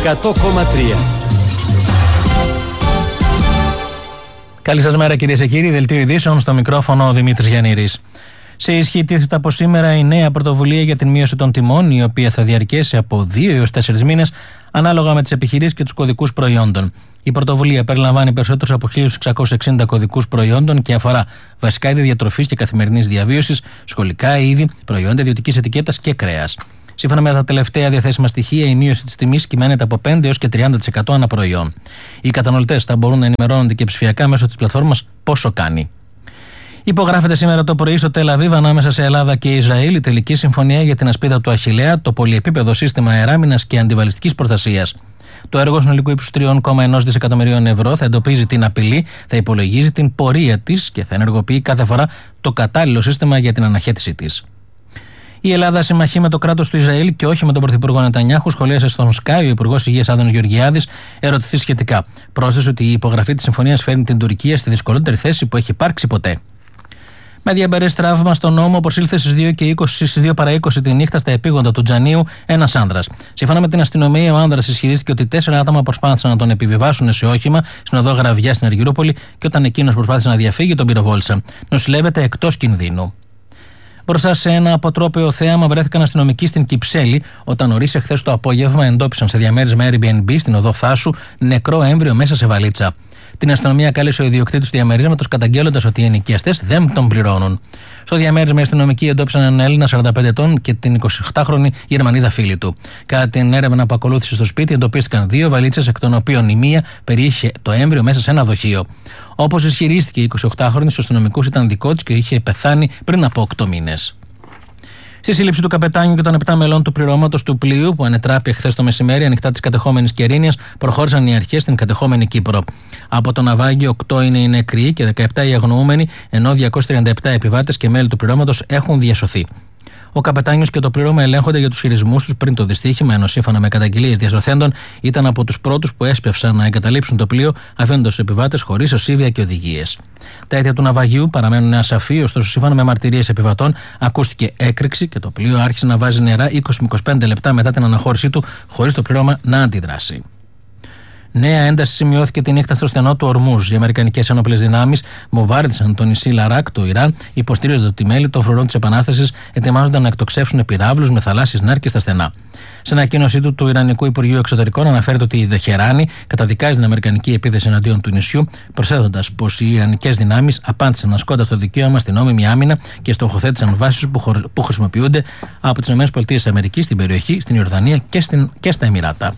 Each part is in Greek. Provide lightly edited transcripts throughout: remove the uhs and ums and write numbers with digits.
100,3. Καλή σας μέρα κυρίες και κύριοι, δελτίο ειδήσεων, στο μικρόφωνο ο Δημήτρης Γιαννήρης. Σε ισχύ τίθεται από σήμερα η νέα πρωτοβουλία για την μείωση των τιμών, η οποία θα διαρκέσει από 2 έως 4 μήνες, ανάλογα με τις επιχειρήσεις και τους κωδικούς προϊόντων. Η πρωτοβουλία περιλαμβάνει περισσότερους από 1.660 κωδικούς προϊόντων και αφορά βασικά είδη διατροφής και καθημερινής διαβίωσης, σχολικά είδη, προϊόντα ιδιωτικής ετικέτας και κρέας. Σύμφωνα με τα τελευταία διαθέσιμα στοιχεία, η μείωση της τιμής κυμαίνεται από 5 έως και 30% ανά προϊόν. Οι καταναλωτές θα μπορούν να ενημερώνονται και ψηφιακά μέσω της πλατφόρμας Πόσο κάνει. Υπογράφεται σήμερα το πρωί στο Τελ Αβίβ ανάμεσα σε Ελλάδα και Ισραήλ η τελική συμφωνία για την ασπίδα του Αχιλλέα, το πολυεπίπεδο σύστημα αεράμινας και αντιβαλιστικής προστασίας. Το έργο συνολικού ύψους 3,1 δισεκατομμυρίων ευρώ θα εντοπίζει την απειλή, θα υπολογίζει την πορεία της και θα ενεργοποιεί κάθε φορά το κατάλληλο σύστημα για την αναχέτησή της. Η Ελλάδα συμμαχεί με το κράτος του Ισραήλ και όχι με τον Πρωθυπουργό Νετανιάχου, σχολίασε στον Sky ο Υπουργός Υγείας Άδωνης Γεωργιάδης, ερωτηθεί σχετικά. Πρόσθεσε ότι η υπογραφή της συμφωνίας φέρνει την Τουρκία στη δυσκολότερη θέση που έχει υπάρξει ποτέ. Με διαμπερές τραύμα στον νόμο, προσήλθε στις 2 παρά 20 τη νύχτα στα επίγοντα του Τζανίου ένας άνδρας. Σύμφωνα με την αστυνομία, ο άνδρας ισχυρίστηκε ότι 4 άτομα προσπάθησαν να τον επιβιβάσουν σε όχημα στην οδό Γραβιά στην Αργυρούπολη και όταν εκείνος προσπάθησε να διαφύγει, τον πυροβόλησαν. Νοσηλεύεται εκτός κινδύνου. Μπροστά σε ένα αποτρόπαιο θέαμα βρέθηκαν αστυνομικοί στην Κυψέλη, όταν νωρίς εχθές το απόγευμα εντόπισαν σε διαμέρισμα Airbnb στην οδό Θάσου νεκρό έμβριο μέσα σε βαλίτσα. Την αστυνομία κάλεσε ο ιδιοκτήτης του διαμερίσματος, καταγγέλλοντας ότι οι ενοικιαστές δεν τον πληρώνουν. Στο διαμέρισμα οι αστυνομικοί εντόπισαν έναν Έλληνα 45 ετών και την 28χρονη Γερμανίδα φίλη του. Κατά την έρευνα που ακολούθησε στο σπίτι, εντοπίστηκαν 2 βαλίτσες, εκ των οποίων η μία περιείχε το έμβριο μέσα σε ένα δοχείο. Όπως ισχυρίστηκε η 28χρονη στους αστυνομικούς, ήταν δικό της και είχε πεθάνει πριν από 8 μήνες. Στη σύλληψη του καπετάνιου και των 7 μελών του πληρώματος του πλοίου που ανετράπη χθες το μεσημέρι ανοιχτά της κατεχόμενης Κερίνιας, προχώρησαν οι αρχές στην κατεχόμενη Κύπρο. Από το ναυάγιο 8 είναι οι νεκροί και 17 οι αγνοούμενοι, ενώ 237 επιβάτες και μέλη του πληρώματος έχουν διασωθεί. Ο καπετάνιος και το πλήρωμα ελέγχονται για τους χειρισμούς τους πριν το δυστύχημα, ενώ σύμφωνα με καταγγελίες διασωθέντων ήταν από τους πρώτους που έσπευσαν να εγκαταλείψουν το πλοίο, αφήνοντας τους επιβάτες χωρίς οσίβια και οδηγίες. Τα αίτια του ναυαγιού παραμένουν ασαφή, ωστόσο σύμφωνα με μαρτυρίες επιβατών ακούστηκε έκρηξη και το πλοίο άρχισε να βάζει νερά 20 με 25 λεπτά μετά την αναχώρησή του, χωρίς το πλήρωμα να αντιδράσει. Νέα ένταση σημειώθηκε τη νύχτα στο στενό του Ορμούζ. Οι αμερικανικές ένοπλες δυνάμεις βομβάρδισαν το νησί Λαράκ, το Ιράν, υποστήριζοντας ότι μέλη των φρουρών της Επανάστασης ετοιμάζονταν να εκτοξεύσουν πυράβλους με θαλάσσιες νάρκες στα στενά. Σε ανακοίνωσή του Ιρανικού Υπουργείου Εξωτερικών αναφέρεται ότι η Τεχεράνη καταδικάζει την αμερικανική επίθεση εναντίον του νησιού, προσθέτοντας πως οι Ιρανικές δυνάμεις απάντησαν ασκώντας το δικαίωμα στην νόμιμη άμυνα και στοχοθέτησαν βάσεις που χρησιμοποιούνται από τις ΗΠΑ στην περιοχή, στην Ιορδανία και στα Εμιράτα.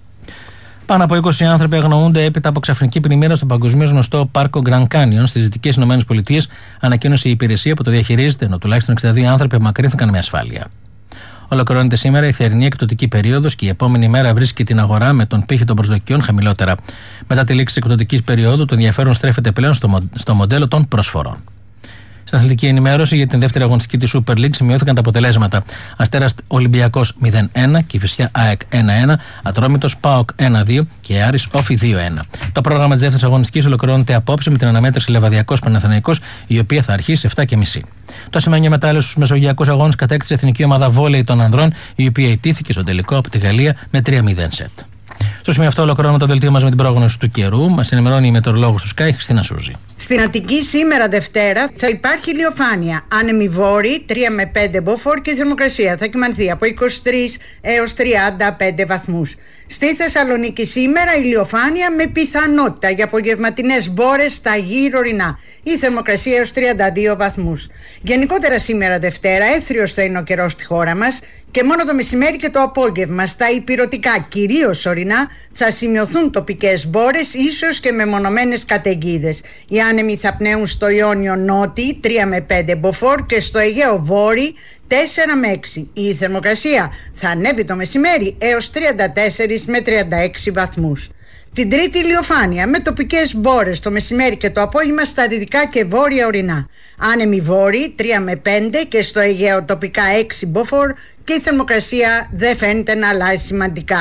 Πάνω από 20 άνθρωποι αγνοούνται έπειτα από ξαφνική πλημμύρα στο παγκοσμίως γνωστό πάρκο Grand Canyon στις Δυτικές ΗΠΑ, ανακοίνωσε η υπηρεσία που το διαχειρίζεται, ενώ τουλάχιστον 62 άνθρωποι απομακρύνθηκαν με ασφάλεια. Ολοκληρώνεται σήμερα η θερινή εκπτωτική περίοδος και η επόμενη μέρα βρίσκει την αγορά με τον πύχη των προσδοκιών χαμηλότερα. Μετά τη λήξη της εκπτωτικής περίοδου, το ενδιαφέρον στρέφεται πλέον στο μοντέλο των προσφορών. Στην αθλητική ενημέρωση για την δεύτερη αγωνιστική της Super League σημειώθηκαν τα αποτελέσματα. Αστέρας Ολυμπιακός 0-1, Κηφισιά ΑΕΚ 1-1, Ατρόμητος ΠΑΟΚ 1-2 και Άρης Όφη 2-1. Το πρόγραμμα της δεύτερης αγωνιστικής ολοκληρώνεται απόψε με την αναμέτρηση Λεβαδιακός Παναθηναϊκός, η οποία θα αρχίσει σε 7:30. Το σημαίνιο μετάλλιο στους μεσογειακούς αγώνες κατέκτησε η εθνική ομάδα βόλεϊ των ανδρών, η οποία ιτήθηκε στο τελικό από τη Γαλλία με 3-0 σετ. Στο σημείο αυτό ολοκληρώνουμε το δελτίο μας με την πρόγνωση του καιρού. Μας ενημερώνει η μετεωρολόγος του Sky, Χριστίνα Σούζη. Στην Αττική σήμερα Δευτέρα θα υπάρχει ηλιοφάνεια. Άνεμη βόρη, 3 με 5 μποφόρ και η θερμοκρασία θα κυμανθεί από 23 έως 35 βαθμούς. Στη Θεσσαλονίκη σήμερα ηλιοφάνεια με πιθανότητα για απογευματινές μπόρες στα γύρω ορεινά. Η θερμοκρασία έως 32 βαθμούς. Γενικότερα σήμερα Δευτέρα έθριος θα είναι ο καιρός στη χώρα μας και μόνο το μεσημέρι και το απόγευμα στα ηπειρωτικά, κυρίως ορεινά, θα σημειωθούν τοπικές μπόρες, ίσως και μεμονωμένες καταιγίδες. Οι άνεμοι θα πνέουν στο Ιόνιο νότι 3 με 5 μποφόρ και στο Αιγαίο βόρει 4 με 6. Η θερμοκρασία θα ανέβει το μεσημέρι έως 34 με 36 βαθμούς. Την Τρίτη ηλιοφάνεια με τοπικές μπόρες το μεσημέρι και το απόγευμα στα δυτικά και βόρεια ορεινά. Άνεμοι βόρειοι 3 με 5 και στο Αιγαίο τοπικά 6 μποφόρ και η θερμοκρασία δεν φαίνεται να αλλάζει σημαντικά.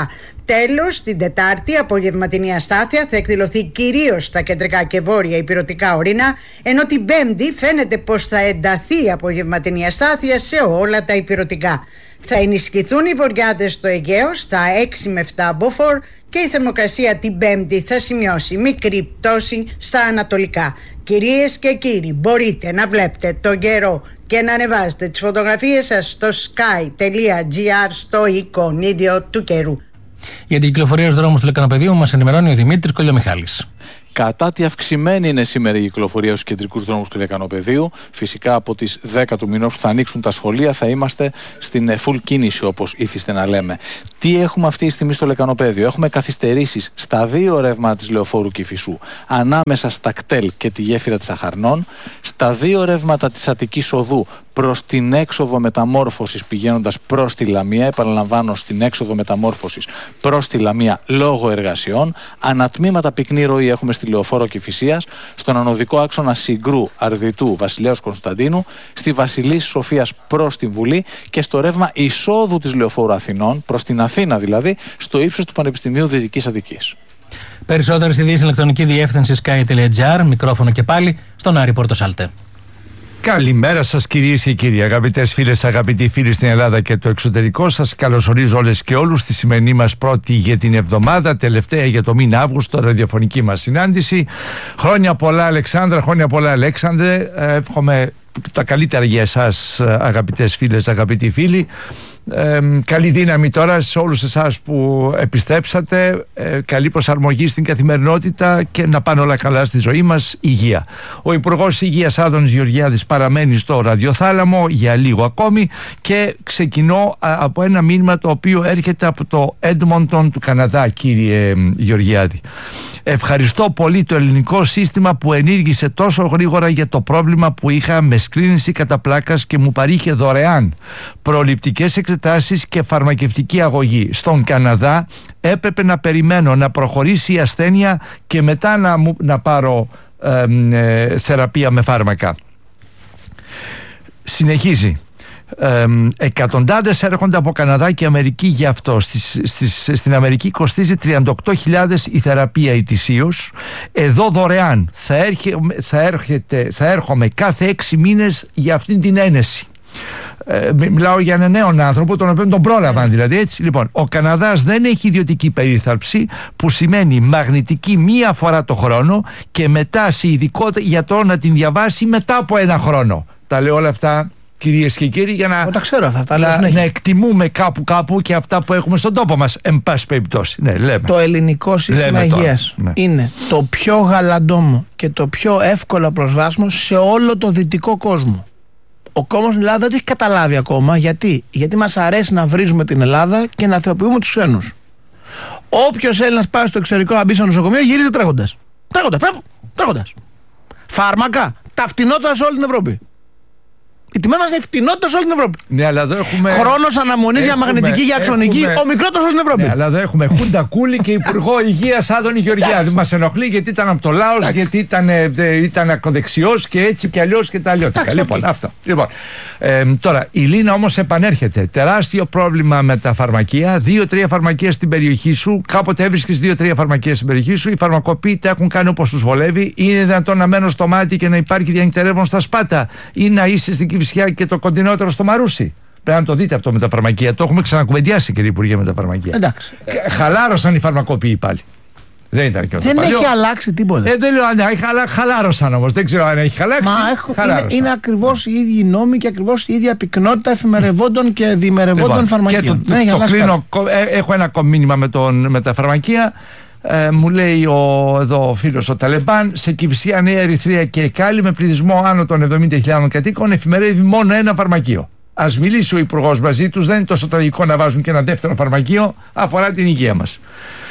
Τέλος, την Τετάρτη απογευματινή αστάθεια θα εκδηλωθεί κυρίως στα κεντρικά και βόρεια ηπειρωτικά ορεινά, ενώ την Πέμπτη φαίνεται πως θα ενταθεί η απογευματινή αστάθεια σε όλα τα ηπειρωτικά. Θα ενισχυθούν οι βορειάδες στο Αιγαίο στα 6 με 7 μποφόρ και η θερμοκρασία την Πέμπτη θα σημειώσει μικρή πτώση στα ανατολικά. Κυρίες και κύριοι, μπορείτε να βλέπετε τον καιρό και να ανεβάζετε τις φωτογραφίες σας στο sky.gr στο εικονίδιο του καιρού. Για την κυκλοφορία στους δρόμους του Λεκανοπεδίου μας ενημερώνει ο Δημήτρης Κολιομιχάλης. Κατά τη αυξημένη είναι σήμερα η κυκλοφορία στους κεντρικούς δρόμους του Λεκανοπεδίου. Φυσικά από τις 10 του μηνός που θα ανοίξουν τα σχολεία θα είμαστε στην full κίνηση, όπως ήθιστε να λέμε. Τι έχουμε αυτή τη στιγμή στο Λεκανοπέδιο? Έχουμε καθυστερήσεις στα 2 ρεύματα της Λεωφόρου Κηφισού, ανάμεσα στα κτέλ και τη γέφυρα της Αχαρνών, στα 2 ρεύματα της Αττικής Οδού προς την έξοδο μεταμόρφωσης πηγαίνοντας προς τη Λαμία. Επαναλαμβάνω, στην έξοδο μεταμόρφωσης προς τη Λαμία λόγω εργασιών. Ανατμήματα πυκνή ροή έχουμε στη Λεωφόρο Κηφισίας, στον ανωδικό άξονα Συγκρού, Αρδιτού, Βασιλέως Κωνσταντίνου, στη Βασιλής Σοφίας προς την Βουλή και στο ρεύμα εισόδου της Λεωφόρου Αθηνών, προς την Αθήνα δηλαδή, στο ύψος του Πανεπιστημίου Δυτικής Αττικής. Περισσότερες ειδήσεις ηλεκτρονική διεύθυνση sky.gr, μικρόφωνο και πάλι στον Άρη Πορτοσάλτε. Καλημέρα σας κυρίες και κύριοι, αγαπητές φίλες, αγαπητοί φίλοι στην Ελλάδα και το εξωτερικό. Σας καλωσορίζω όλες και όλους στη σημερινή μας πρώτη για την εβδομάδα, τελευταία για το μήνα Αύγουστο, ραδιοφωνική μας συνάντηση. Χρόνια πολλά Αλεξάνδρα, χρόνια πολλά Αλέξανδρε. Εύχομαι τα καλύτερα για εσάς, αγαπητές φίλες, αγαπητοί φίλοι. Καλή δύναμη τώρα σε όλους εσάς που επιστρέψατε, καλή προσαρμογή στην καθημερινότητα και να πάνε όλα καλά στη ζωή μας. Υγεία. Ο Υπουργός Υγείας Άδωνης Γεωργιάδης παραμένει στο ραδιοθάλαμο για λίγο ακόμη και ξεκινώ από ένα μήνυμα το οποίο έρχεται από το Έντμοντον του Καναδά, κύριε Γεωργιάδη. Ευχαριστώ πολύ το ελληνικό σύστημα που ενήργησε τόσο γρήγορα για το πρόβλημα που είχα με σκρίνηση κατά πλάκας και μου παρήχε δωρεάν προληπτικές εξετάσεις και φαρμακευτική αγωγή. Στον Καναδά έπρεπε να περιμένω να προχωρήσει η ασθένεια και μετά να πάρω θεραπεία με φάρμακα. Συνεχίζει. Εκατοντάδες έρχονται από Καναδά και Αμερική γι' αυτό. Στην Αμερική κοστίζει 38.000 η θεραπεία ετησίως. Εδώ δωρεάν. Θα έρχομαι κάθε 6 μήνες για αυτήν την ένεση. Μιλάω για έναν νέο άνθρωπο, τον οποίο τον πρόλαβαν δηλαδή, έτσι. Λοιπόν, ο Καναδάς δεν έχει ιδιωτική περίθαλψη, που σημαίνει μαγνητική μία φορά το χρόνο και μετά σε ειδικό γιατρό να την διαβάσει μετά από 1 χρόνο. Τα λέω όλα αυτά, κυρίες και κύριοι, για να εκτιμούμε κάπου και αυτά που έχουμε στον τόπο μας, εν πάση περιπτώσει. Ναι, λέμε. Το ελληνικό σύστημα υγείας είναι το πιο γαλαντόμο και το πιο εύκολο προσβάσιμο σε όλο το δυτικό κόσμο. Ο κόσμος στην Ελλάδα δεν το έχει καταλάβει ακόμα. Γιατί μας αρέσει να βρίζουμε την Ελλάδα και να θεοποιούμε τους ξένους. Όποιος Έλληνας πάει στο εξωτερικό να μπει στο νοσοκομείο γυρίζει τρέχοντας. Τρέχοντας. Φάρμακα, τα φτηνότερα σε όλη την Ευρώπη. Οι τιμές μας είναι φτηνότερες σε όλη την Ευρώπη. Ναι, αλλά εδώ έχουμε. Χρόνος αναμονής για μαγνητική, για αξονική, ο μικρότερος σε όλη την Ευρώπη. Ναι, αλλά εδώ έχουμε Χούντα Κούλη και Υπουργό Υγείας Άδωνη Γεωργιάδη. Μας ενοχλεί γιατί ήταν από το Λάος, γιατί ήταν ακροδεξιός και έτσι και αλλιώς και τα αλλιώτικα. Λοιπόν, αυτό. Λοιπόν, τώρα η Λίνα όμως επανέρχεται. Τεράστιο πρόβλημα με τα φαρμακεία. 2-3 φαρμακεία στην περιοχή σου. Κάποτε έβρισκες 2-3 φαρμακεία στην περιοχή σου. Οι φαρμακοποιοί τα έχουν κάνει όπως τους βολεύει. Είναι δυνατόν να μένω στο μάτι και να υπάρχει διανυκτερεύον στα Σπάτα ή να είσαι στην Κηφισιά και το κοντινότερο στο Μαρούσι? Πρέπει να το δείτε αυτό με τα φαρμακεία. Το έχουμε ξανακουβεντιάσει, κύριε Υπουργέ, με τα φαρμακεία. Εντάξει. Χαλάρωσαν οι φαρμακοποιοί πάλι. Δεν ήταν και δεν έχει αλλάξει τίποτα. Δεν λέω αν χαλάρωσαν όμως. Δεν ξέρω αν έχει αλλάξει. Είναι ακριβώς οι ίδιοι νόμοι και ακριβώς η ίδια πυκνότητα εφημερευόντων και διημερευόντων φαρμακείων. Το κλείνω. Έχω ένα μήνυμα με τα φαρμακεία. Μου λέει εδώ ο φίλος ο Ταλεμπάν, σε Κηφισιά, Νέα Ερυθρία και Εκάλη με πληθυσμό άνω των 70.000 κατοίκων εφημερεύει μόνο ένα φαρμακείο. Ας μιλήσει ο Υπουργός μαζί τους, δεν είναι τόσο τραγικό να βάζουν και ένα δεύτερο φαρμακείο, αφορά την υγεία μας.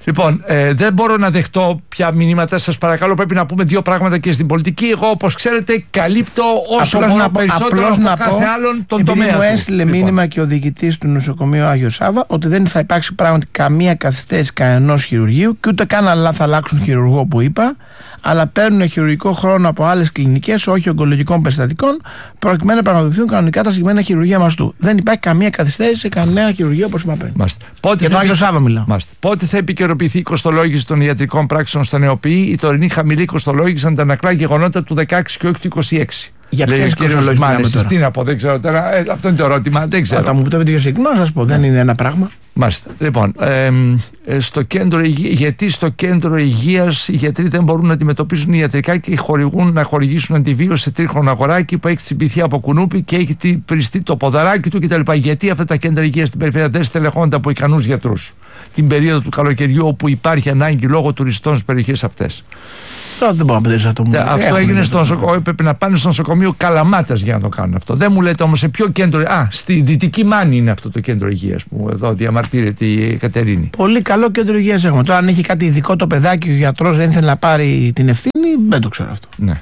Λοιπόν, δεν μπορώ να δεχτώ πια μηνύματα. Σας παρακαλώ, πρέπει να πούμε δύο πράγματα και στην πολιτική. Εγώ, όπως ξέρετε, καλύπτω όσο μπορώ περισσότερο από κάθε άλλον τον τομέα. Μου έστειλε μήνυμα και ο διοικητής του νοσοκομείου Άγιο Σάβα ότι δεν θα υπάρξει πράγματι καμία καθυστέρηση κανενός χειρουργείου και ούτε καν θα αλλάξουν χειρουργό που είπα, αλλά παίρνουν χειρουργικό χρόνο από άλλες κλινικές, όχι ογκολογικών περιστατικών, προκειμένου να πραγματοποιηθούν κανονικά τα συγκεκριμένα χειρουργία μαστού. Δεν υπάρχει καμία καθυστέρηση σε κανένα χειρουργείο όπως είπα πριν. Για τον Άγιο Σάβα μιλάω. Πότε θα επικαιροποιηθεί η κοστολόγηση των ιατρικών πράξεων στα νεοποιή? Η τωρινή χαμηλή κοστολόγηση αντανακλά γεγονότα του 16 και όχι του 26. Για ποιες κοστολόγηση μιλάμε τώρα? Τι να πω, δεν ξέρω τώρα. Αυτό είναι το ερώτημα. Δεν ξέρω. Όταν μου πείτε πιο συχνά, σας πω, δεν είναι ένα πράγμα. Μάλιστα. Λοιπόν, στο κέντρο γιατί στο κέντρο υγείας οι γιατροί δεν μπορούν να αντιμετωπίσουν ιατρικά και να χορηγήσουν αντιβίωση σε τρίχρονο αγοράκι που έχει τσιμπηθεί από κουνούπι και έχει πριστεί το ποδαράκι του κτλ. Γιατί αυτά τα κέντρα υγείας στην περιφέρεια δεν στελεχώνται από ικανούς γιατρούς την περίοδο του καλοκαιριού, όπου υπάρχει ανάγκη λόγω τουριστών στις περιοχές αυτές? Δεν μπορώ να πετύχω αυτό. Αυτό έγινε στο νοσοκομείο. Έπρεπε να πάνε στο νοσοκομείο Καλαμάτας για να το κάνουν αυτό. Δεν μου λέτε όμως σε ποιο κέντρο. Στη Δυτική Μάνη είναι αυτό το κέντρο υγείας που εδώ διαμαρτύρεται η Κατερίνη. Πολύ καλό κέντρο υγείας έχουμε. Τώρα, αν έχει κάτι ειδικό το παιδάκι, ο γιατρός δεν ήθελε να πάρει την ευθύνη, δεν το ξέρω αυτό. Ναι.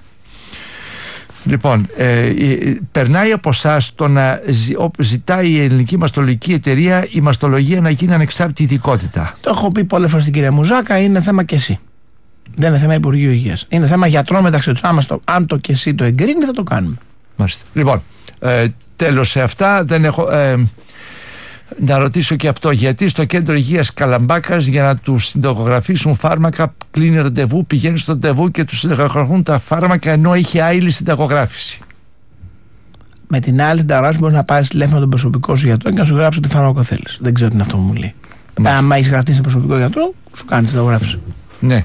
Λοιπόν, περνάει από εσάς το να ζητάει η ελληνική μαστολογική εταιρεία η μαστολογία να γίνει ανεξάρτητη ειδικότητα. Το έχω πει πολλές φορές στην κυρία Μουζάκα, είναι θέμα και εσύ. Δεν είναι θέμα Υπουργείου Υγείας. Είναι θέμα γιατρών μεταξύ τους. Αν το και εσύ το εγκρίνει, θα το κάνουμε. Μάλιστα. Λοιπόν, τέλος σε αυτά, δεν έχω. Να ρωτήσω και αυτό. Γιατί στο κέντρο υγείας Καλαμπάκας για να τους συνταγογραφήσουν φάρμακα κλείνει ραντεβού, πηγαίνει στο ραντεβού και τους συνταγογραφούν τα φάρμακα ενώ έχει άειλη συνταγογράφηση? Με την άλλη συνταγογράφηση μπορεί να πάρει τηλέφωνο τον προσωπικό σου γιατρό και να σου γράψει ό,τι φάρμακο θέλεις. Δεν ξέρω τι είναι αυτό που μου λέει. Αν έχει γραφτεί σε προσωπικό γιατρό, σου κάνει συνταγογράφηση. Ναι.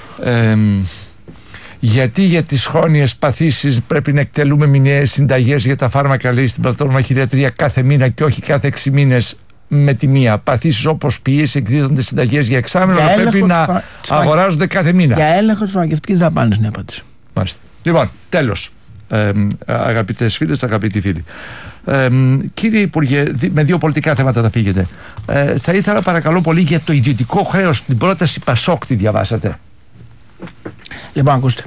Γιατί για τις χρόνιες παθήσεις πρέπει να εκτελούμε μηνιαίες συνταγές για τα φάρμακα, λέει στην πλατφόρμα χειριατρία, κάθε μήνα και όχι κάθε 6 μήνες με τη μία? Παθήσεις όπως ποιήσεις εκδίδονται συνταγές για εξάμηνο, αλλά πρέπει να αγοράζονται κάθε μήνα. Για έλεγχο της φαρμακευτικής δαπάνης είναι η απάντηση. Μάλιστα. Λοιπόν, τέλος. Αγαπητές φίλες, αγαπητοί φίλοι. Κύριε Υπουργέ, με δύο πολιτικά θέματα θα φύγετε. Θα ήθελα παρακαλώ πολύ για το ιδιωτικό χρέος, την πρόταση Πασόκ, τη διαβάσατε? Λοιπόν, ακούστε.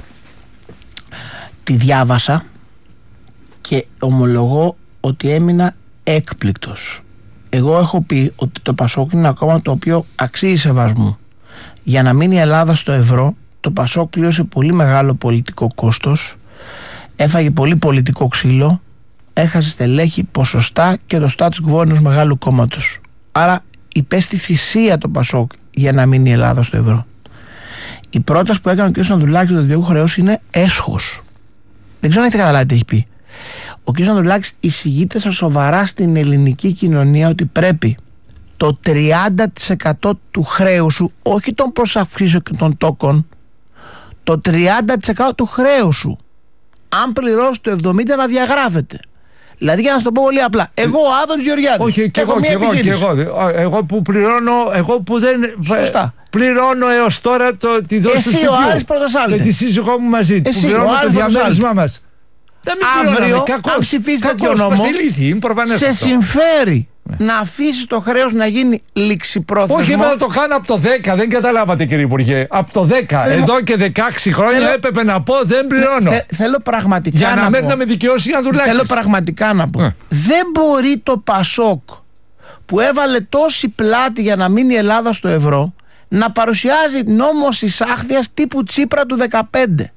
Τη διάβασα και ομολογώ ότι έμεινα έκπληκτος. Εγώ έχω πει ότι το Πασόκ είναι ένα κόμμα το οποίο αξίζει σεβασμού. Για να μείνει η Ελλάδα στο ευρώ, το Πασόκ πλήρωσε πολύ μεγάλο πολιτικό κόστος, έφαγε πολύ πολιτικό ξύλο, έχασε στελέχη, ποσοστά και το status quo ενός μεγάλου κόμματος. Άρα υπέστη θυσία το Πασόκ για να μείνει η Ελλάδα στο ευρώ. Η πρόταση που έκανε ο κ. Ανδρουλάκης του ιδιωτικού χρέους είναι έσχος. Δεν ξέρω αν έχετε καταλάβει τι έχει πει. Ο κ. Ανδρουλάκης εισηγείται στα σοβαρά στην ελληνική κοινωνία ότι πρέπει το 30% του χρέους σου, όχι των προσαυξήσεων και των τόκων, το 30% του χρέους σου, αν πληρώσει το 70% να διαγράφεται. Δηλαδή, για να σου το πω πολύ απλά, εγώ ο Άδωνης Γεωργιάδης. Όχι, και εγώ που πληρώνω, εγώ που δεν. Σωστά. Πληρώνω έως τώρα τη δόση του σπιτιού. Εσύ ο Άρης Πρωτοσάλτε. Και τη σύζυγό μου μαζί. Που πληρώνω το διαμέρισμά μας. Αύριο, αν ψηφίσει τέτοιο νόμο, σε συμφέρει να αφήσει το χρέος να γίνει ληξιπρόθεσμο. Όχι, να το κάνω από το 10, δεν καταλάβατε κύριε Υπουργέ. Από το 10, εδώ και 16 χρόνια έπρεπε να πω δεν πληρώνω. Θέλω πραγματικά για να μένει να με δικαιώσει για δουλειά. Θέλω πραγματικά να πω. Δεν μπορεί το Πασόκ που έβαλε τόση πλάτη για να μείνει η Ελλάδα στο ευρώ να παρουσιάζει νόμο εισάχθειας τύπου Τσίπρα του 15.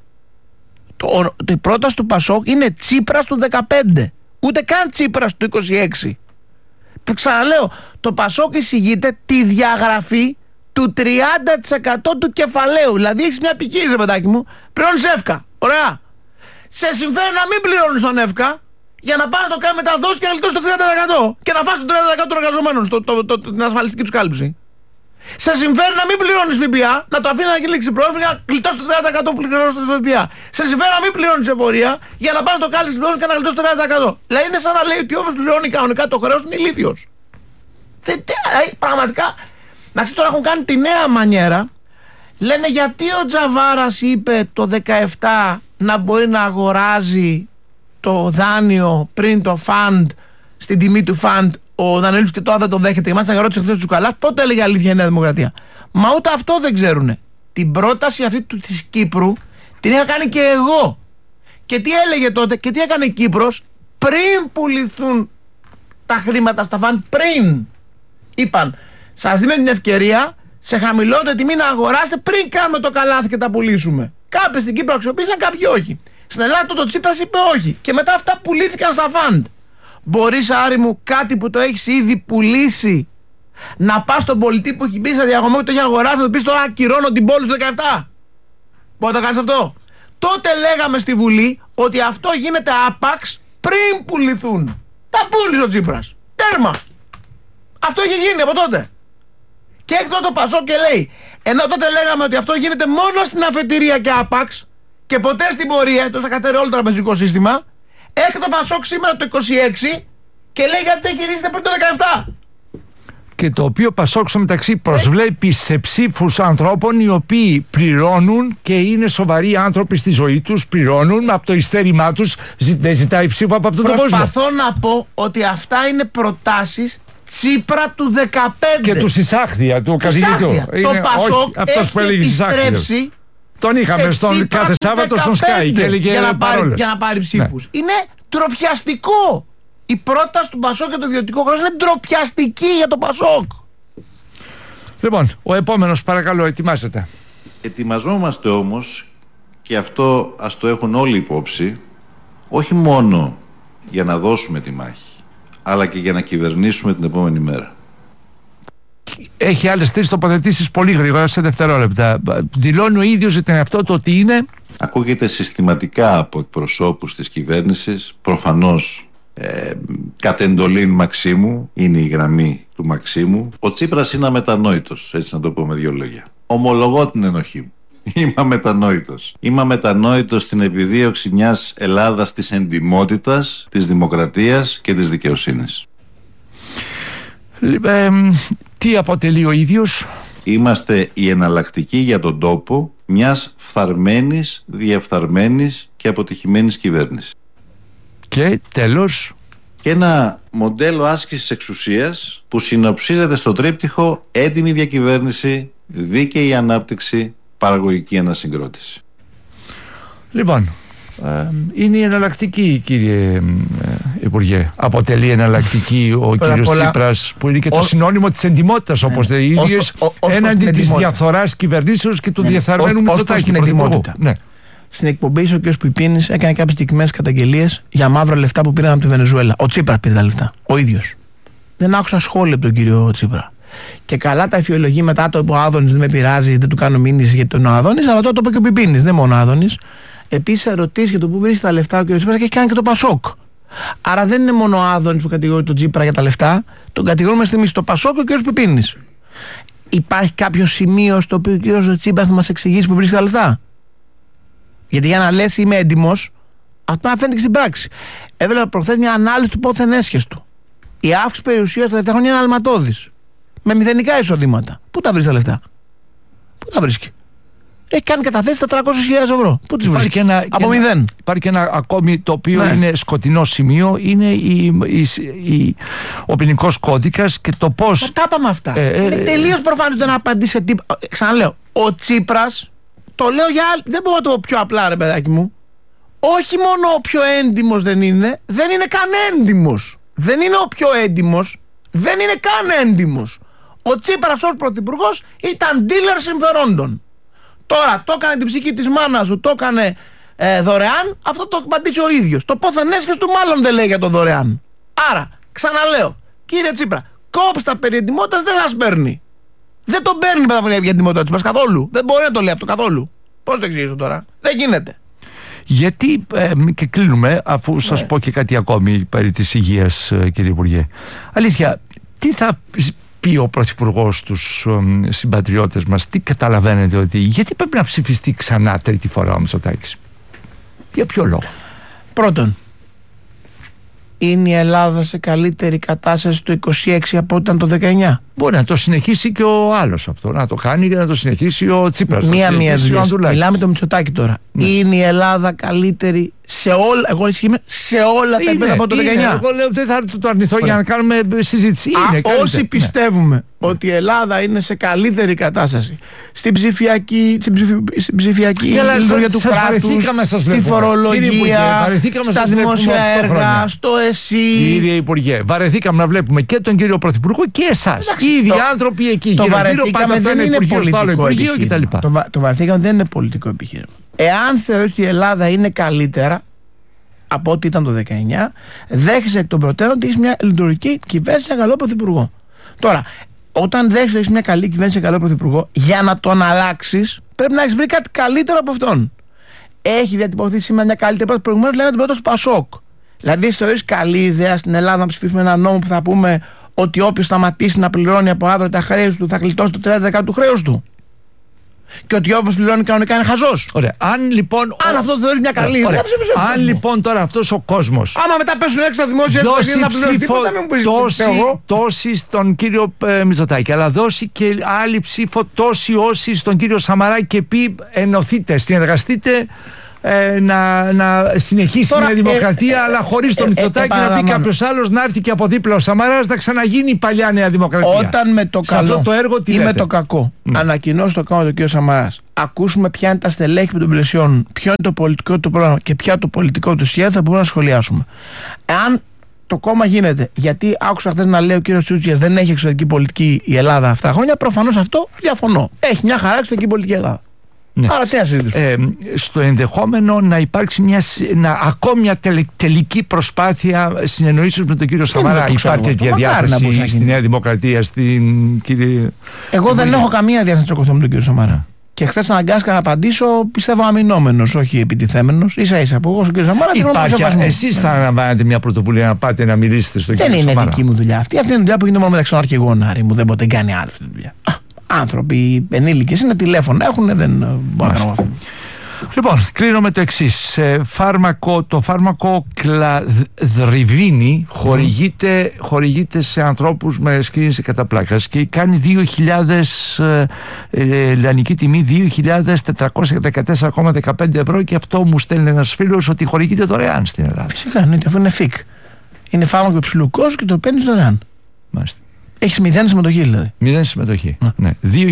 Η πρόταση του Πασόκ είναι Τσίπρας του 15. Ούτε καν Τσίπρας του 26. Ξαναλέω, το Πασόκ εισηγείται τη διαγραφή του 30% του κεφαλαίου. Δηλαδή έχεις μια επιχείρηση, παιδάκι μου, πληρώνεις εύκα. Ωραία. Σε συμφέρει να μην πληρώνεις τον εύκα για να πας να το κάνει μεταδόσεις και να γλιτώσεις το 30% και να φας το 30% των εργαζομένων την ασφαλιστική τους κάλυψη. Σε συμφέρει να μην πληρώνεις ΦΠΑ, να το αφήνεις να κυλήξει πρόβλημα για να γλιτώσεις το 30% που πληρώνεις το ΦΠΑ. Σε συμφέρει να μην πληρώνεις εφορία για να πας να το κάνεις και να γλιτώσεις το 30%. Δηλαδή είναι σαν να λέει ότι όποιος πληρώνει κανονικά το χρέος είναι ηλίθιος. Πραγματικά, να ξέρεις, τώρα έχουν κάνει τη νέα μανιέρα. Λένε γιατί ο Τζαβάρας είπε το 17 να μπορεί να αγοράζει το δάνειο πριν το φαντ στην τιμή του φαντ, ο Δανέλης και τώρα δεν το δέχεται. Μάλιστα, να ρώτησε χθες του Τσουκαλάς πότε έλεγε αλήθεια η Νέα Δημοκρατία. Μα ούτε αυτό δεν ξέρουνε. Την πρόταση αυτή της Κύπρου την είχα κάνει και εγώ. Και τι έλεγε τότε και τι έκανε η Κύπρος πριν πουληθούν τα χρήματα στα φαντ, πριν είπαν σας δίνουμε την ευκαιρία σε χαμηλότερη τιμή να αγοράσετε πριν κάνουμε το καλάθι και τα πουλήσουμε. Κάποιοι στην Κύπρο αξιοποίησαν, κάποιοι όχι. Στην Ελλάδα το Τσίπρας είπε όχι. Και μετά αυτά πουλήθηκαν στα φαντ. Μπορείς, Άρη μου, κάτι που το έχεις ήδη πουλήσει, να πας στον πολιτή που έχει μπει στα διαγωγή και το έχει αγοράσει, να του πεις τώρα ακυρώνω την πόλη του 17. Μπορεί να το κάνεις αυτό? Τότε λέγαμε στη Βουλή ότι αυτό γίνεται άπαξ πριν πουληθούν. Τα πούλησε ο Τσίπρας. Τέρμα. Αυτό είχε γίνει από τότε. Και έχει τότε το Πασόκ και λέει, ενώ τότε λέγαμε ότι αυτό γίνεται μόνο στην αφετηρία και άπαξ και ποτέ στην πορεία, το θα κατέρει όλο το τραπεζικό σύστημα, έχει το Πασόκ σήμερα το 26 και λέει γιατί γυρίζεται πριν το 17. Και το οποίο Πασόκ στο μεταξύ προσβλέπει σε ψήφους ανθρώπων οι οποίοι πληρώνουν και είναι σοβαροί άνθρωποι στη ζωή τους, πληρώνουν από το ειστέρημά τους, δεν ζητάει ψήφο από αυτόν τον κόσμο. Προσπαθώ να πω ότι αυτά είναι προτάσεις Τσίπρα του 15. Και του Σισάχδια, του καθηγητού. Το Πασόκ έχει επιστρέψει. Τον είχαμε στον κάθε Σάββατο στον Sky και έλεγε για να πάρει ψήφους. Ναι. Είναι ντροπιαστικό. Η πρόταση του Πασόκ για το ιδιωτικό χρέος είναι ντροπιαστική για το Πασόκ. Λοιπόν, ο επόμενος παρακαλώ, ετοιμάσετε. Ετοιμαζόμαστε όμως, και αυτό ας το έχουν όλοι υπόψη, όχι μόνο για να δώσουμε τη μάχη, αλλά και για να κυβερνήσουμε την επόμενη μέρα. Έχει άλλες 3 τοποθετήσεις πολύ γρήγορα, σε δευτερόλεπτα. Δηλώνει ο ίδιος για τον εαυτό του ότι είναι. Ακούγεται συστηματικά από εκπροσώπους της κυβέρνησης, προφανώς κατ' εντολήν Μαξίμου, είναι η γραμμή του Μαξίμου. Ο Τσίπρας είναι αμετανόητος, έτσι να το πω με 2 λόγια. Ομολογώ την ενοχή μου. Είμαι αμετανόητος. Είμαι αμετανόητος στην επιδίωξη μιας Ελλάδας της εντιμότητας, της δημοκρατίας και της δικαιοσύνης. Τι αποτελεί ο ίδιος? Είμαστε η εναλλακτική για τον τόπο μιας φθαρμένης, διεφθαρμένης και αποτυχημένης κυβέρνησης. Και τέλος, και ένα μοντέλο άσκησης εξουσίας που συνοψίζεται στο τρίπτυχο έτοιμη διακυβέρνηση, δίκαιη ανάπτυξη, παραγωγική ανασυγκρότηση. Λοιπόν, είναι η εναλλακτική, κύριε Υπουργέ. Αποτελεί εναλλακτική ο κύριος Τσίπρας, που είναι και το συνώνυμο της εντιμότητας, όπως λέει οι ίδιες, έναντι της διαφθοράς κυβερνήσεως και του διεφθαρμένου Μητσοτάκη. Ναι. Στην εκπομπή ο κ. Πιπίνης έκανε κάποιες συγκεκριμένες καταγγελίες για μαύρα λεφτά που πήραν από τη Βενεζουέλα. Ο Τσίπρας πήρε τα λεφτά. Ο ίδιος. Δεν άκουσα σχόλιο από τον κύριο Τσίπρα. Και καλά τα εφιολογεί μετά το είπε ο Άδωνης, δεν με πειράζει, δεν του κάνω μήνυση γιατί τον Άδωνης, αλλά τότε το είπε και ο Πιπίνης, δεν μόνο ο Άδωνης. Επίσης ερωτήσει για το πού βρίσκει τα λεφτά ο κ. Τσίπρας και έχει κάνει και το Πασόκ. Άρα δεν είναι μόνο ο Άδωνης που κατηγορεί τον Τσίπρα για τα λεφτά, τον κατηγορούμε εμείς το Πασόκ και ο κ. Πιπίνης. Υπάρχει κάποιο σημείο στο οποίο ο κ. Τσίπρας θα μας εξηγήσει που βρίσκει τα λεφτά? Γιατί για να λες είμαι έντιμος, αυτό να φαίνεται και στην πράξη. Έβλεπα προχθές μια ανάλυση του πόθεν έσχες του. Η αύξηση περιουσίας τα τελευταία χρόνια είναι αλματώδης. Με μηδενικά εισοδήματα. Πού τα βρίσκει τα λεφτά? Πού τα βρίσκει? Έχει κάνει καταθέσεις 400.000 ευρώ. Πού τις βρίσκει? Από μηδέν. Υπάρχει και ένα ακόμη το οποίο είναι σκοτεινό σημείο. Είναι ο ποινικός κώδικας και το πώς. Μα τα είπαμε αυτά. Είναι τελείως προφανές να απαντήσει σε τίποτα. Ξαναλέω, ο Τσίπρας. Το λέω για άλλη. Δεν μπορώ να το πω πιο απλά, ρε παιδάκι μου. Όχι μόνο ο πιο έντιμος δεν είναι καν έντιμος. Δεν είναι ο πιο έντιμος, δεν είναι καν έντιμος. Ο Τσίπρας ως πρωθυπουργός ήταν dealer συμφερόντων. Τώρα το έκανε την ψυχή της μάνας του, το έκανε δωρεάν, αυτό το απαντήσει ο ίδιος. Το πόθεν έσχες του μάλλον δεν λέει για το δωρεάν. Άρα, ξαναλέω, κύριε Τσίπρα, κόψτε τα περί εντιμότητας, δεν σας παίρνει. Δεν τον παίρνει μετά για την εντιμότητα της καθόλου. Δεν μπορεί να το λέει αυτό καθόλου. Πώς το εξηγήσω τώρα? Δεν γίνεται. Γιατί, και κλείνουμε, αφού σας πω και κάτι ακόμη περί της υγείας, κύριε Υπουργέ. Αλήθεια, τι θα πει ο Πρωθυπουργός στους συμπατριώτες μας, τι καταλαβαίνετε ότι, γιατί πρέπει να ψηφιστεί ξανά τρίτη φορά ο Μητσοτάκης? Για ποιο λόγο? Πρώτον, είναι η Ελλάδα σε καλύτερη κατάσταση το 26 από ό,τι ήταν το 19? Μπορεί να το συνεχίσει και ο άλλος αυτό, να το κάνει και να το συνεχίσει ο Τσίπρας. Μία δουλειά. Μιλάμε το Μητσοτάκη τώρα. Ναι. Είναι η Ελλάδα καλύτερη σε όλα τα επίπεδα από το 19. Εγώ λέω δεν θα το αρνηθώ για να κάνουμε συζήτηση. Όσοι πιστεύουμε ότι η Ελλάδα είναι σε καλύτερη κατάσταση στην ψηφιακή λειτουργία του κράτους, στη φορολογία, στα δημόσια έργα, στο ΕΣΥ. Κύριε Υπουργέ, βαρεθήκαμε να βλέπουμε και τον κύριο Πρωθυπουργό και εσάς. Οι ίδιοι άνθρωποι εκεί. Το βαρεθήκαμε δεν είναι πολιτικό επιχείρημα. Το βαρεθήκαμε δεν είναι πολιτικό επιχείρημα. Εάν θεωρείς ότι η Ελλάδα είναι καλύτερα από ό,τι ήταν το 19, δέχεσαι εκ των προτέρων ότι έχει μια λειτουργική κυβέρνηση, ένα καλό πρωθυπουργό. Τώρα, όταν δέχεσαι ότι έχει μια καλή κυβέρνηση, ένα καλό πρωθυπουργό, για να τον αλλάξεις, πρέπει να έχει βρει κάτι καλύτερο από αυτόν. Έχει διατυπωθεί σήμερα μια καλύτερη πρόταση. Προηγουμένως λέγανε την πρόταση του Πασόκ. Δηλαδή, θεωρείς καλή ιδέα στην Ελλάδα να ψηφίσουμε ένα νόμο που θα πούμε ότι όποιος σταματήσει να πληρώνει από αύριο τα χρέη του θα γλιτώσει το 30% του χρέους του? Και ότι όπως πληρώνει κανονικά είναι χαζός. Ωραία. Αν αυτό το θεωρεί μια καλή ιδέα. Αν λοιπόν τώρα αυτός ο κόσμος. Άμα μετά πέσουν έξω τα δημόσια δώσει τόση στον κύριο Μητσοτάκη, αλλά δώσει και άλλη ψήφο τόση όση στον κύριο Σαμαρά και πει ενωθείτε, συνεργαστείτε. Να συνεχίσει η Νέα Δημοκρατία, αλλά χωρίς το Μητσοτάκη να πει κάποιος άλλος να έρθει και από δίπλα ο Σαμαράς να ξαναγίνει η παλιά Νέα Δημοκρατία. Όταν με το καλό αυτό το έργο, ή με το κακό ανακοινώσει το κόμμα του κ. Σαμαράς, ακούσουμε ποια είναι τα στελέχη που τον πλαισιώνουν, ποιο είναι το πολιτικό του πρόγραμμα και ποια το πολιτικό του σχέδιο, θα μπορούμε να σχολιάσουμε. Εάν το κόμμα γίνεται, γιατί άκουσα χθες να λέει ο κ. Τσούτσιας δεν έχει εξωτερική πολιτική η Ελλάδα αυτά τα χρόνια, προφανώς αυτό διαφωνώ. Έχει μια χαρά εξωτερική πολιτική Ελλάδα. Ναι. Άρα τι να συζητήσουμε. Στο ενδεχόμενο να υπάρξει ακόμη μια τελική προσπάθεια συνεννοήσεως με τον κύριο Σαμαρά. Υπάρχει τέτοια διάθεση στη Νέα Δημοκρατία, Εγώ δεν έχω καμία διάθεση να τσακωθώ με τον κύριο Σαμαρά. Και χθες αναγκάστηκα να απαντήσω, πιστεύω, αμυνόμενος, όχι επιτιθέμενος. Ίσα-ίσα που εγώ στον κύριο Σαμαρά. Εσείς θα αναλαμβάνετε μια πρωτοβουλία να πάτε να μιλήσετε στον κύριο Σαμαρά? Δεν είναι δική μου δουλειά αυτή. Αυτή είναι δουλειά που γίνεται μόνο μεταξύ των αρχηγών, Άρη μου. Δεν μπορεί να κάνει άλλη αυτή τη δουλειά. Άνθρωποι ενήλικες είναι, τηλέφωνα έχουν, δεν μπορώ να κάνω αυτό. Λοιπόν, κλείνω με το εξής. Το φάρμακο κλαδριβίνη χορηγείται σε ανθρώπους με σκρίνηση κατά πλάκας και κάνει 2.000 λιανική τιμή 2.414,15 ευρώ, και αυτό μου στέλνει ένας φίλος ότι χορηγείται δωρεάν στην Ελλάδα. Φυσικά, ναι, αυτό είναι φικ. Είναι φάρμακο υψηλού κόστου και το παίρνεις δωρεάν. Μάλιστα. Έχεις 0 συμμετοχή δηλαδή. 0 συμμετοχή. Ναι.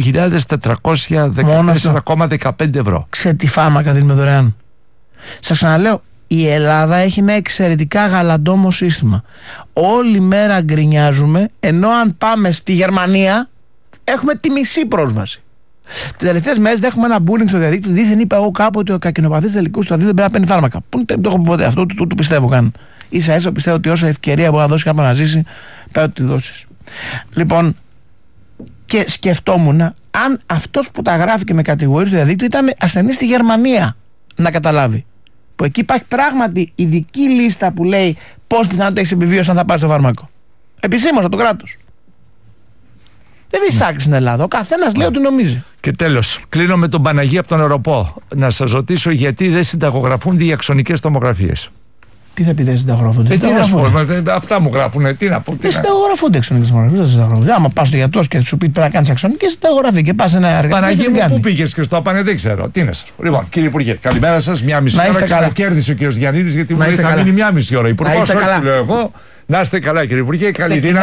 2.414,15 ευρώ. Ξέρετε τι φάρμακα δίνουμε δωρεάν? Σας ξαναλέω, η Ελλάδα έχει ένα εξαιρετικά γαλαντόμο σύστημα. Όλη μέρα γκρινιάζουμε, ενώ αν πάμε στη Γερμανία έχουμε τη μισή πρόσβαση. Τις τελευταίες μέρες έχουμε ένα bullying στο διαδίκτυο. Δίθεν είπα εγώ κάποτε ο κακινοπαθής τελικούς του αδί δεν πρέπει να παίρνει φάρμακα. Πού το έχω πει ποτέ αυτό, το πιστεύω καν. Ίσα-ίσα πιστεύω ότι όσα ευκαιρία μπορεί να δώσει κάποιο να ζήσει, πρέπει να τη δώσεις. Λοιπόν, και σκεφτόμουν αν αυτός που τα γράφει και με κατηγορεί στο διαδίκτυο ήταν ασθενής στη Γερμανία, να καταλάβει. Που εκεί υπάρχει πράγματι ειδική λίστα που λέει πώς πιθανότητα έχεις επιβίωση αν θα πάρεις το φάρμακο. Επισήμως από το κράτος. Δεν δεις άκρη στην Ελλάδα. Ο καθένας λέει ότι νομίζει. Και τέλος, κλείνω με τον Παναγία από τον Ευρωπό. Να σας ρωτήσω γιατί δεν συνταγογραφούνται οι αξονικές τομογραφίες. Τι θα πει δεν συνταγογραφούνται? Τι να σου πω, αυτά μου γράφουν. Τι να πω. Δεν συνταγογραφούνται αξονικές τομογραφίες. Άμα πας στο γιατρός και σου πει πρέπει να κάνεις αξονικές, συνταγογραφεί και πας ένα εργαλείο. Παναγία μου, πού πήγες και στο απάνε, δεν ξέρω. Τι να σας πω. Λοιπόν, κύριε Υπουργέ, καλημέρα σας. Μια μισή ώρα ξανακέρδισε ο κ. Γιαννίδης, γιατί μου λέει θα μείνει μια μισή ώρα. Υπουργός, όχι λέω εγώ. Να είστε καλά, κύριε Υπουργέ. Καλή δύναμη.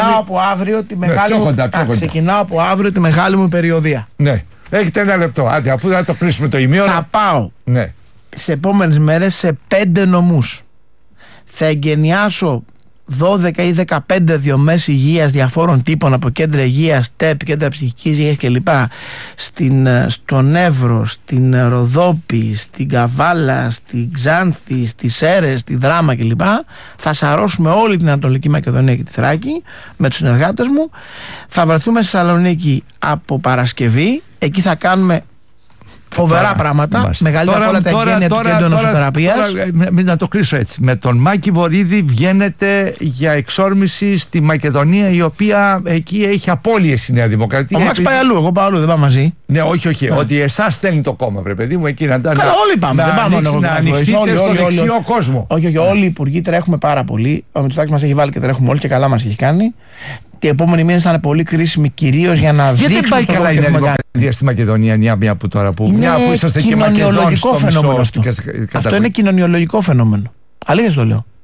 Ξεκινάω από αύριο τη μεγάλη μου περιοδία. Ναι. Έχετε ένα λεπτό. Άντε, αφού θα το κλείσουμε το ημίωρο. Θα πάω σε επόμενες μέρες σε 5 νομούς. Θα εγκαινιάσω 12 ή 15 διομές υγείας διαφόρων τύπων, από κέντρα υγείας, ΤΕΠ, κέντρα ψυχικής υγείας κλπ. Στον Εύρο, στην Ροδόπη, στην Καβάλα, στην Ξάνθη, στις Σέρρες, στη Δράμα κλπ. Θα σαρώσουμε όλη την Ανατολική Μακεδονία και τη Θράκη με τους συνεργάτες μου. Θα βρεθούμε στη Θεσσαλονίκη από Παρασκευή. Εκεί θα κάνουμε φοβερά πράγματα. Μεγαλύτερα από όλα τα εγγένεια του κέντρου νοσοθεραπείας. Να το κλείσω έτσι. Με τον Μάκη Βορίδη βγαίνετε για εξόρμηση στη Μακεδονία, η οποία εκεί έχει απώλειες η Νέα Δημοκρατία. Ο Μάκης πάει αλλού, εγώ πάω αλλού, δεν πάμε μαζί. Ναι, όχι. Ότι εσάς στέλνει το κόμμα, βρε παιδί μου, εκεί να όλοι πάμε. Δεν πάμε να ανοιχτείτε στο δεξιό κόσμο. Όχι, όλοι οι υπουργοί τρέχουμε πάρα πολύ. Ο Μητσοτάκης μας έχει βάλει και τρέχουμε όλοι και καλά μας έχει κάνει. ότι οι επόμενοι μήνες θα είναι πολύ κρίσιμοι, κυρίως για να δείξουν. Γιατί δεν πάει καλά η Νέα Δημοκρατία στη Μακεδονία, μια που τώρα που. Μια που είσαστε και κοινωνιολογικό φαινόμενο αυτό. Αυτό είναι κοινωνιολογικό φαινόμενο. Αλήθεια το λέω.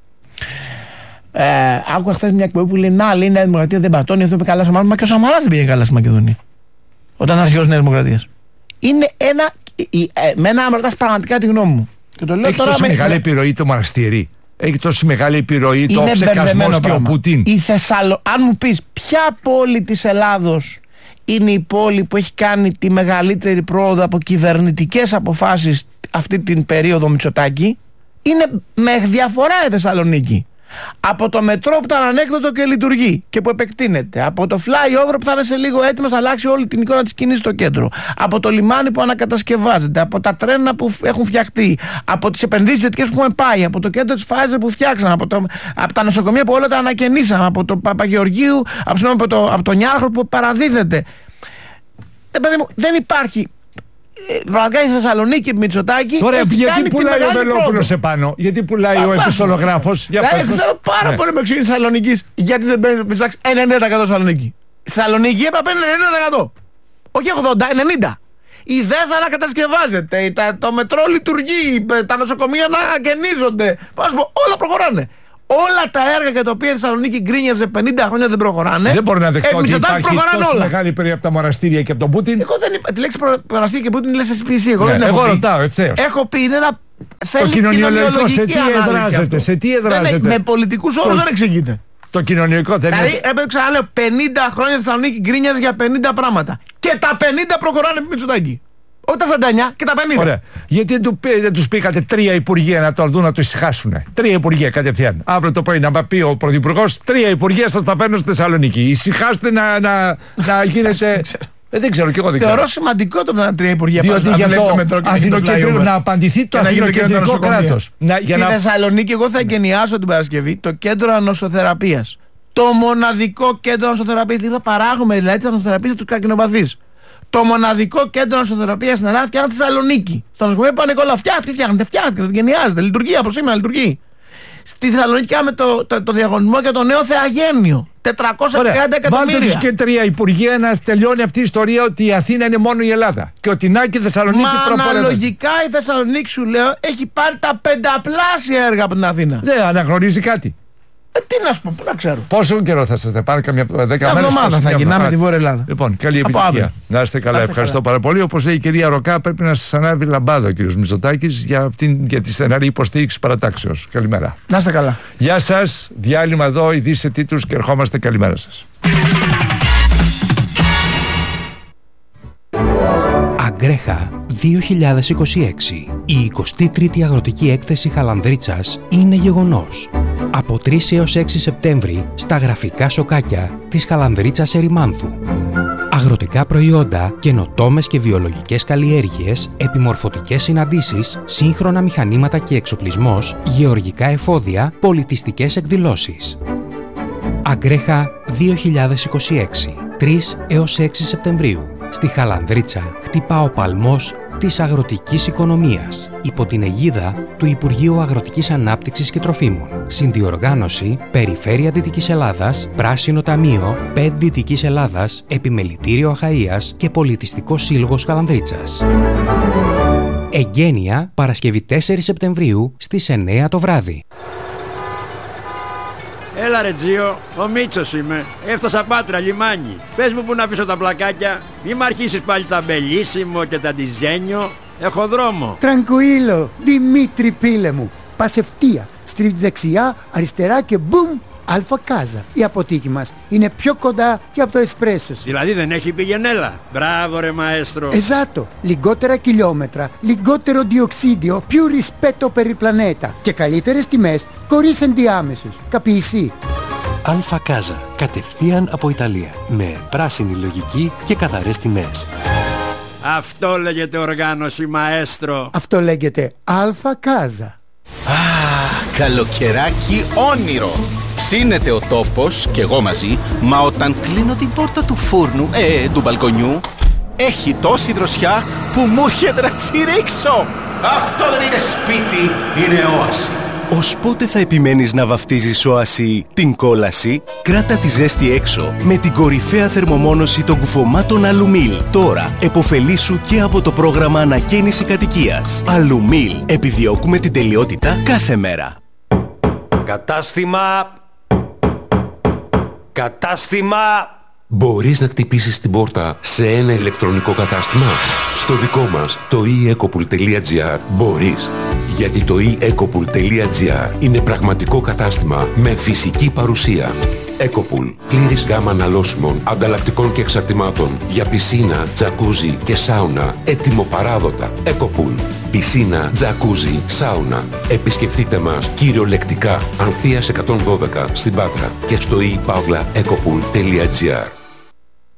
Άκουγα χθες μια εκπομπή που λέει: να, λέει η Νέα Δημοκρατία δεν πατώνει, αυτό πήγε καλά στη Μακεδονία. Μα και ο Σαμαράς δεν πήγε καλά στη Μακεδονία. Όταν είναι αρχηγός της Νέας Δημοκρατίας. Είναι ένα. Εμένα, αν ρωτάς πραγματικά τη γνώμη μου. Και το λέω έχει τώρα τόσο μεγάλη επιρροή το μοναστήρι. Έχει τόσο μεγάλη επιρροή το ψεκασμός και ο Πουτίν. Αν μου πεις ποια πόλη της Ελλάδος είναι η πόλη που έχει κάνει τη μεγαλύτερη πρόοδο από κυβερνητικές αποφάσεις αυτή την περίοδο Μητσοτάκη, είναι με διαφορά η Θεσσαλονίκη. Από το μετρό που ήταν ανέκδοτο και λειτουργεί και που επεκτείνεται. Από το flyover που θα είναι σε λίγο έτοιμο, θα αλλάξει όλη την εικόνα της κίνησης στο κέντρο. Από το λιμάνι που ανακατασκευάζεται. Από τα τρένα που έχουν φτιαχτεί. Από τις επενδύσεις ιδιωτικές που έχουμε πάει. Από το κέντρο της Pfizer που φτιάξαμε. Από τα νοσοκομεία που όλα τα ανακαινήσαμε. Από το Παπαγεωργίου. Από το Νιάρχο που παραδίδεται. Δεν υπάρχει. Πραγματικά η Θεσσαλονίκη Μητσοτάκη. Τώρα γιατί πουλάει ο Βελόπουλος επάνω, γιατί πουλάει ο επιστολογράφος. Θέλω πάρα πολύ με εξήγηση Θεσσαλονίκης. Γιατί δεν παίρνει ο Μητσοτάκης 90% Θεσσαλονίκη. Θεσσαλονίκη έπρεπε να είναι 90%. Όχι 80, 90. Η ΔΕΘ ανακατασκευάζεται, το μετρό λειτουργεί, τα νοσοκομεία ανακαινίζονται. Όλα προχωράνε. Όλα τα έργα για τα οποία η Θεσσαλονίκη γκρίνιαζε 50 χρόνια δεν προχωράνε. Δεν μπορώ να δεχτώ ότι υπάρχει τόσο μεγάλη περιοχή από τα μοναστήρια και από τον Πούτιν. Εγώ δεν είπα. Τη λέξη μοναστήρια και Πούτιν λες εσύ. Εγώ ρωτάω ευθέως. Έχω πει είναι ένα. Το κοινωνιολογικό σε τι εδράζεται. Με πολιτικούς όρους δεν εξηγείται. Το κοινωνικό δεν είναι. Δηλαδή, ξαναλέω, 50 χρόνια η Θεσσαλονίκη γκρίνιαζε για 50 πράγματα. Και τα 50 προχωράνε επί Μητσοτάκη. Όχι τα 49 και τα 50. Ωραία. Γιατί δεν τους πήγατε 3 υπουργεία να το δουν να το ησυχάσουν. 3 υπουργεία κατευθείαν. Αύριο το πρωί να πει ο Πρωθυπουργός, 3 υπουργεία σας τα φέρνω στη Θεσσαλονίκη. Ησυχάστε να γίνετε. Δεν ξέρω και εγώ δεν ξέρω. Θεωρώ σημαντικό το να είναι 3 υπουργεία. Διότι για το Αθηνοκεντρικό να απαντηθεί το Αθηνοκεντρικό κράτος. Στη Θεσσαλονίκη, εγώ θα εγκαινιάσω την Παρασκευή το κέντρο ανοσοθεραπείας. Το μοναδικό κέντρο ανοσοθεραπείας. Δηλαδή θα παράγουμε δηλαδή τις ανοσοθεραπείες του καρκινοπαθείς. Το μοναδικό κέντρο νοσοθεραπείας στην Ελλάδα φτιάχνεται στη Θεσσαλονίκη. Στο νοσοκομείο πάνε όλα φτιάχνεται, γενιάζεται, λειτουργεί από σήμερα, λειτουργεί. Στη Θεσσαλονίκη κάνουμε το διαγωνισμό για το νέο Θεαγένιο. 430 εκατομμύρια. Βάλτε τους και 3 υπουργεία να τελειώνει αυτή η ιστορία ότι η Αθήνα είναι μόνο η Ελλάδα. Και ότι να και η Θεσσαλονίκη προπορεύεται. Μα αναλογικά η Θεσσαλονίκη, σου λέω, έχει πάρει τα 5πλάσια έργα από την Αθήνα. Δεν αναγνωρίζει κάτι. Τι να σου πω, πού να ξέρω. Πόσο καιρό θα σας πάρει, καμιά 10 μέρες? Μια εβδομάδα θα γυρνάμε τη Βόρεια Ελλάδα. Λοιπόν, καλή επιτυχία. Να είστε καλά, ευχαριστώ πάρα πολύ. Όπως λέει η κυρία Ροκά, πρέπει να σας ανάβει λαμπάδα ο κύριος Μητσοτάκης για τη στεναρή υποστήριξη παρατάξεως. Καλημέρα. Να είστε καλά. Γεια σας, διάλειμμα εδώ, ειδήσεις σε τίτλους και ερχόμαστε. Καλημέρα σας. Αγκρέχα 2026. Η 23η Αγροτική Έκθεση Χαλανδρίτσας είναι γεγονός. Από 3 έως 6 Σεπτέμβρη στα γραφικά σοκάκια της Χαλανδρίτσας Ερημάνθου. Αγροτικά προϊόντα, καινοτόμες και βιολογικές καλλιέργειες, επιμορφωτικές συναντήσεις, σύγχρονα μηχανήματα και εξοπλισμός, γεωργικά εφόδια, πολιτιστικές εκδηλώσεις. Αγκρέχα 2026. 3 έως 6 Σεπτεμβρίου. Στη Χαλανδρίτσα χτυπά ο παλμός της αγροτικής οικονομίας υπό την αιγίδα του Υπουργείου Αγροτικής Ανάπτυξης και Τροφίμων. Συνδιοργάνωση Περιφέρεια Δυτικής Ελλάδας, Πράσινο Ταμείο, ΠΕΔ Δυτικής Ελλάδας, Επιμελητήριο Αχαΐας και Πολιτιστικό Σύλλογος Χαλανδρίτσας. Εγγένεια Παρασκευή 4 Σεπτεμβρίου στις 9 το βράδυ. Έλα ρε Τζίο, ο Μίτσος είμαι. Έφτασα Πάτρα, λιμάνι. Πες μου που να αφήσω τα πλακάκια. Μη μ' αρχίσεις πάλι τα μπελίσιμο και τα ντιζένιο. Έχω δρόμο. Τρανκουίλο, Δημήτρη πίλε μου. Πας ευθεία, στρίβεις δεξιά, αριστερά και μπουμ, Αλφα Κάζα. Η αποθήκη μας είναι πιο κοντά και από το εσπρέσο σου. Δηλαδή δεν έχει πηγενέλα. Μπράβο ρε μαέστρο. Esatto, λιγότερα χιλιόμετρα, λιγότερο διοξίδιο, più rispetto per il pianeta και καλύτερες τιμές χωρίς ενδιάμεσους. Καπιεισί. Αλφα Κάζα, κατευθείαν από Ιταλία, με πράσινη λογική και καθαρές τιμές. Αυτό λέγεται οργάνωση μαέστρο. Αυτό λέγεται Αλφα Κάζα. Καλοκαιράκι όνειρο. Ψήνεται ο τόπος και εγώ μαζί, μα όταν κλείνω την πόρτα του φούρνου, του μπαλκονιού, έχει τόση δροσιά που μου έρχεται να τσιρίξω. Αυτό δεν είναι σπίτι, είναι όαση. Ως πότε θα επιμένεις να βαφτίζεις όαση την κόλαση? Κράτα τη ζέστη έξω με την κορυφαία θερμομόνωση των κουφωμάτων Αλουμίλ. Τώρα εποφελήσου και από το πρόγραμμα ανακαίνιση κατοικίας. Αλουμίλ. Επιδιώκουμε την τελειότητα κάθε μέρα. Κατάστημα. Μπορείς να χτυπήσεις την πόρτα σε ένα ηλεκτρονικό κατάστημα? Στο δικό μας, το eEcopool.gr, μπορείς. Γιατί το eEcopool.gr είναι πραγματικό κατάστημα με φυσική παρουσία. Ecopool. Πλήρης γάμα αναλώσιμων, ανταλλακτικών και εξαρτημάτων για πισίνα, τζακούζι και σάουνα. Έτοιμο παράδοτα. Ecopool. Πισίνα, τζακούζι, σάουνα. Επισκεφτείτε μας κυριολεκτικά Ανθείας 112 στην Πάτρα και στο ePavlaEcopool.gr.